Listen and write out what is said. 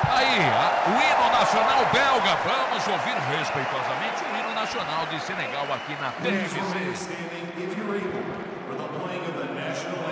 Aí, o hino nacional belga. Vamos ouvir respeitosamente o hino nacional de Senegal aqui na TMZ.